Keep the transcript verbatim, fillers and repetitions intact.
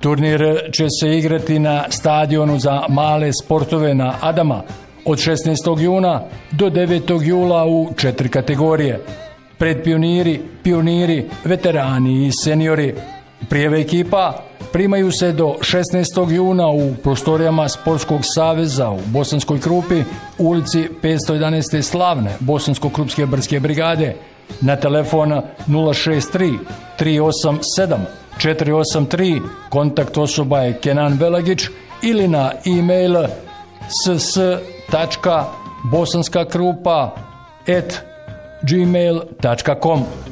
Turnir će se igrati na stadionu za male sportove na Adama od šesnaestog juna do devetog jula u četiri kategorije. Predpioniri, pioniri, veterani i seniori. Prijave ekipa primaju se do šesnaestog juna u prostorijama Sportskog saveza u Bosanskoj Krupi, u ulici petsto jedanaest. Slavne Bosansko-Krupske brdske brigade, na telefon nula šest tri, tri osam sedam, četiri osam tri, kontakt osoba je Kenan Velagić, ili na e-mail ss tačka bosanskakrupa at gmail tačka com.